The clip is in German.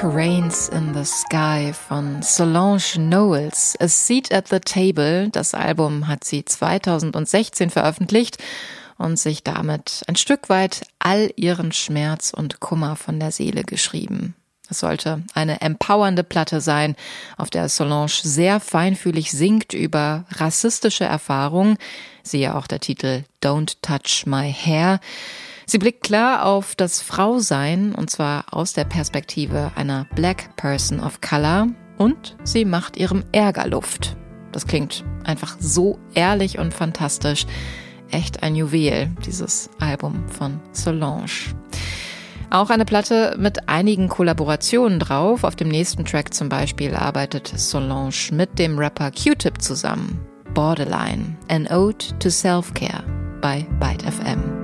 Rains in the Sky von Solange Knowles. A Seat at the Table, das Album hat sie 2016 veröffentlicht und sich damit ein Stück weit all ihren Schmerz und Kummer von der Seele geschrieben. Es sollte eine empowernde Platte sein, auf der Solange sehr feinfühlig singt über rassistische Erfahrungen. Siehe auch der Titel Don't Touch My Hair. Sie blickt klar auf das Frausein, und zwar aus der Perspektive einer Black Person of Color, und sie macht ihrem Ärger Luft. Das klingt einfach so ehrlich und fantastisch. Echt ein Juwel, dieses Album von Solange. Auch eine Platte mit einigen Kollaborationen drauf. Auf dem nächsten Track zum Beispiel arbeitet Solange mit dem Rapper Q-Tip zusammen. Borderline, an Ode to Self-Care bei Byte FM.